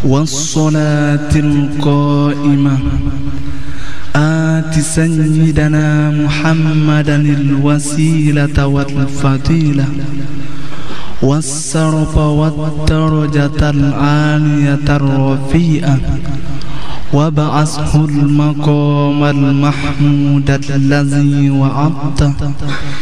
والصلاة القائمة آت سيدنا محمدا الوسيلة والفضيلة والشرف والدرجة العالية الرفيعة وابعثه المقام المحمود الذي وعدته